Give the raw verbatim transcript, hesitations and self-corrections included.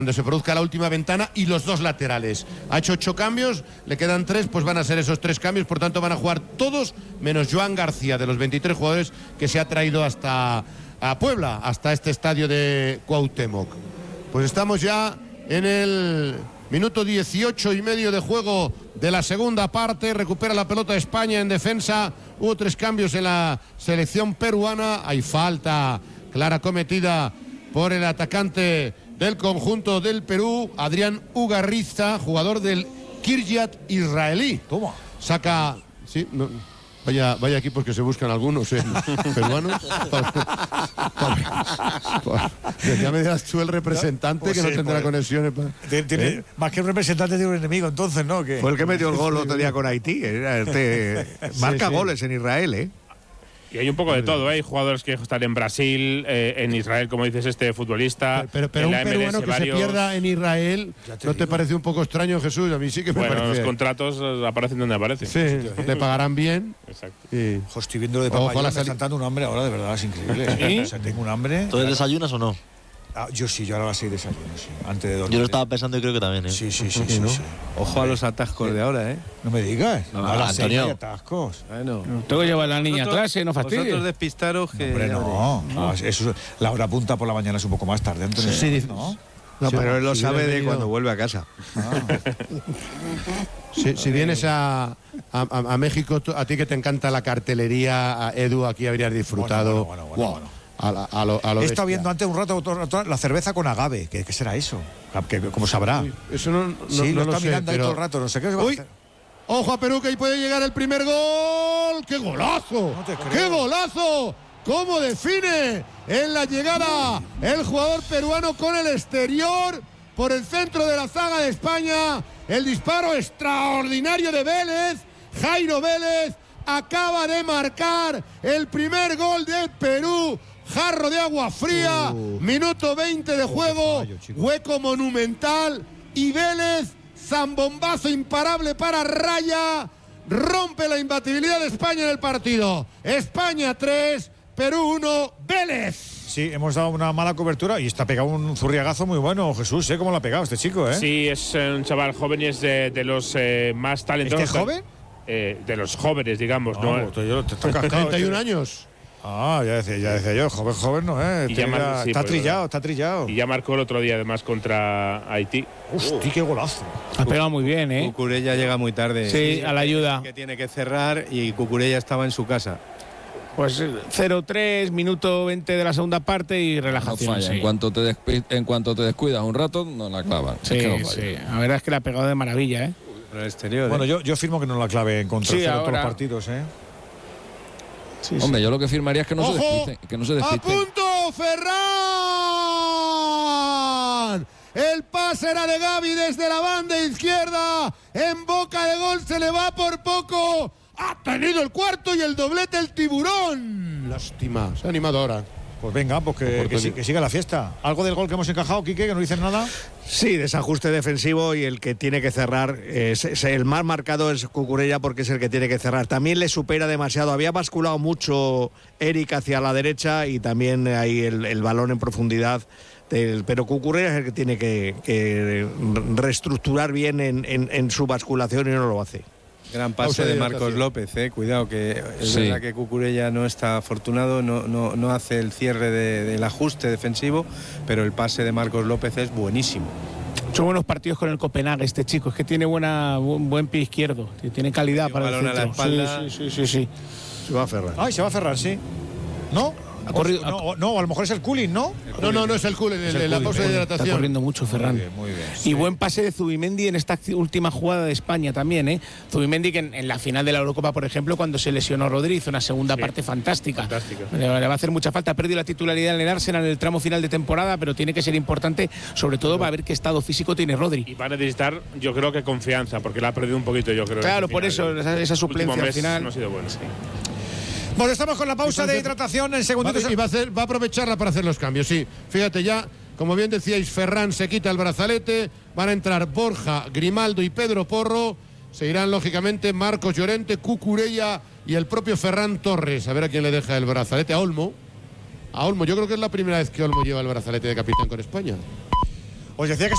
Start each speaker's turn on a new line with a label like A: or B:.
A: Cuando se produzca la última ventana y los dos laterales. Ha hecho ocho cambios, le quedan tres, pues van a ser esos tres cambios, por tanto van a jugar todos menos Joan García, de los veintitrés jugadores que se ha traído hasta a Puebla, hasta este estadio de Cuauhtémoc. Pues estamos ya en el minuto dieciocho y medio de juego de la segunda parte. Recupera la pelota España en defensa. Hubo tres cambios en la selección peruana. Hay falta clara cometida por el atacante del conjunto del Perú, Adrián Ugarriza, jugador del Kiryat israelí.
B: Toma.
A: Saca, sí, no, vaya, vaya equipos que se buscan algunos, ¿eh? Peruanos. Ya me dirás tú el representante, pues que sí, no tendrá pues, conexiones. Para...
B: Tiene, ¿Eh? Más que un representante de un enemigo, entonces, ¿no? Que...
C: Fue el que metió el gol el otro día con Haití. Este, marca sí, sí. goles en Israel, ¿eh?
D: Y hay un poco de todo, ¿eh? Hay jugadores que están en Brasil, eh, en Israel, como dices este futbolista.
A: Pero, pero, pero un peruano que varios... se pierda en Israel, te ¿no digo? te parece un poco extraño, Jesús? A mí sí que me
D: bueno,
A: parece.
D: Bueno, los contratos aparecen donde aparecen.
A: Sí, te pagarán bien.
D: Exacto.
A: Y...
B: Ojo, estoy viendo de papá, me saltando un hambre ahora, de verdad, es increíble. ¿Sí? O sea, tengo un hambre.
E: ¿Tú desayunas o no?
B: Ah, yo sí, yo ahora a las seis desayuno, sí. Antes de dormir.
E: Yo lo estaba pensando y creo que también, ¿eh?
B: Sí, sí, sí, sí, ¿no? sí.
C: Ojo a los atascos sí. de ahora, ¿eh?
B: No me digas. No,
E: a las seis hay
B: atascos.
C: Bueno.
F: Tengo que llevar a la niña a clase, no fastidies.
C: Vosotros despistaros que...
B: No, hombre, no. no. Eso, la hora punta por la mañana es un poco más tarde. Entonces,
A: sí, sí.
B: ¿no?
C: No,
A: sí,
C: pero él lo
A: si
C: sabe de
A: venido...
C: cuando vuelve a casa. Ah.
A: si, si vienes a, a, a México, a ti que te encanta la cartelería, a Edu, aquí habrías disfrutado.
B: Bueno, bueno, bueno, bueno, bueno.
A: A, la, a lo, a lo
B: He estado viendo antes un rato, otro rato la cerveza con agave. ¿Qué, qué será eso? ¿Qué, ¿Cómo sabrá?
A: Uy, eso no, no,
B: sí,
A: no
B: lo
A: lo
B: está
A: sé,
B: mirando
A: pero...
B: ahí todo el rato. No sé qué se va
A: Uy,
B: a hacer.
A: Ojo a Perú, que ahí puede llegar el primer gol. ¡Qué golazo!
B: No te creo.
A: ¡Qué golazo! ¿Cómo define en la llegada el jugador peruano con el exterior por el centro de la zaga de España? El disparo extraordinario de Vélez. Jairo Vélez acaba de marcar el primer gol de Perú. Jarro de agua fría, uh, minuto veinte de juego, fallo, hueco monumental y Vélez, zambombazo imparable para Raya, rompe la imbatibilidad de España en el partido. España tres, Perú uno, Vélez.
B: Sí, hemos dado una mala cobertura y está pegado un zurriagazo muy bueno, Jesús, ¿eh? ¿Cómo lo ha pegado este chico, eh?
D: Sí, es un chaval joven y es de, de los eh, más talentosos.
B: ¿Este joven?
D: Eh, de los jóvenes, digamos,
B: no,
D: ¿no?
B: Te, yo, te está cascado,
A: treinta y un años.
B: Ah, ya decía, ya decía yo, joven, joven no es. Eh.
D: Mar- sí,
B: está
D: pues,
B: trillado, está trillado.
D: Y ya marcó el otro día, además, contra Haití.
B: Hostia, qué golazo.
F: Ha pegado muy bien, ¿eh?
C: Cucurella llega muy tarde.
F: Sí, sí, a la ayuda.
C: Que tiene que cerrar y Cucurella estaba en su casa.
F: Pues cero tres, minuto veinte de la segunda parte y relajación.
G: No falla.
F: Sí.
G: En, cuanto te despi- en cuanto te descuidas un rato, no la clavan.
F: Sí,
G: es que no falla.
F: sí. La verdad es que la ha pegado de maravilla, ¿eh?
C: Por el exterior.
B: Bueno,
C: ¿eh?
B: yo, yo firmo que no la clave en contra
F: sí,
B: de
F: ahora...
B: todos los partidos, ¿eh?
G: Sí, Hombre, sí. yo lo que firmaría es que no
A: ¡Ojo!
G: se despisten. Que no se despisten.
A: ¡A punto, Ferran! El pase era de Gavi desde la banda izquierda. En boca de gol se le va por poco. Ha tenido el cuarto y el doblete el tiburón. Lástima, se ha animado ahora.
B: Pues venga, pues que, que, que siga la fiesta. ¿Algo del gol que hemos encajado, Quique, que no dicen nada?
C: Sí, desajuste defensivo y el que tiene que cerrar, es, es el más marcado es Cucurella porque es el que tiene que cerrar. También le supera demasiado, había basculado mucho Eric hacia la derecha y también ahí el, el balón en profundidad. Del, pero Cucurella es el que tiene que, que reestructurar bien en, en, en su basculación y no lo hace.
H: Gran pase de Marcos López, eh. Cuidado, que es sí. verdad que Cucurella no está afortunado, no, no, no hace el cierre de, del ajuste defensivo, pero el pase de Marcos López es buenísimo.
F: Son buenos partidos con el Copenhague este chico, es que tiene buena, buen, buen pie izquierdo, tiene calidad tiene para el centro.
H: A la espalda.
F: Sí, sí, sí, sí, sí.
B: Se va a cerrar. Ay, se va a cerrar, sí. ¿No? Ha corrido, no, no, a lo mejor es el cooling, ¿no?
A: El no, no, no es el cooling, es el, el la pausa de hidratación.
F: Está corriendo mucho Ferran.
B: Muy bien, muy bien.
F: Y sí. buen pase de Zubimendi en esta última jugada de España también, ¿eh? Zubimendi que en, en la final de la Eurocopa, por ejemplo, cuando se lesionó Rodri, hizo una segunda sí. parte fantástica.
D: Fantástica.
F: Le, le va a hacer mucha falta. Ha perdido la titularidad en el Arsenal en el tramo final de temporada, pero tiene que ser importante, sobre todo para ver qué estado físico tiene Rodri.
D: Y va a necesitar, yo creo que confianza, porque la ha perdido un poquito, yo creo.
F: Claro, por eso, esa, esa suplencia al final.
D: No ha sido bueno, sí.
B: Bueno, estamos con la pausa de hidratación en segunditos.
A: Va, y va a, hacer, va a aprovecharla para hacer los cambios, sí. Fíjate ya, como bien decíais, Ferran se quita el brazalete, van a entrar Borja, Grimaldo y Pedro Porro, se irán lógicamente Marcos Llorente, Cucurella y el propio Ferran Torres, a ver a quién le deja el brazalete, a Olmo. A Olmo, yo creo que es la primera vez que Olmo lleva el brazalete de capitán con España.
B: Os decía que